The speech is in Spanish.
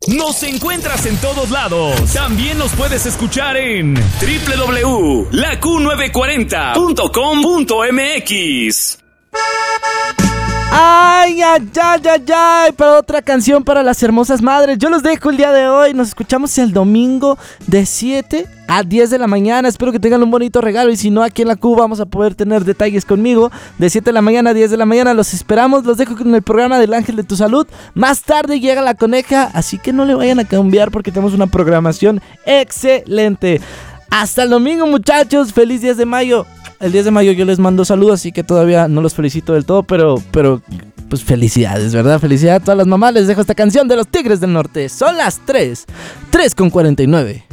Nos encuentras en todos lados. También nos puedes escuchar en www.laq940.com.mx. Ay, ay, ay, ay, ay, para otra canción para las hermosas madres. Yo los dejo el día de hoy. Nos escuchamos el domingo de 7 a 10 de la mañana. Espero que tengan un bonito regalo. Y si no, aquí en la Q vamos a poder tener detalles conmigo. De 7 de la mañana a 10 de la mañana los esperamos. Los dejo con el programa del Ángel de tu Salud. Más tarde llega la coneja, así que no le vayan a cambiar porque tenemos una programación excelente. Hasta el domingo, muchachos. Feliz 10 de mayo. El 10 de mayo yo les mando saludos, así que todavía no los felicito del todo, pero pues felicidades, ¿verdad? Felicidades a todas las mamás. Les dejo esta canción de los Tigres del Norte. Son las 3:49.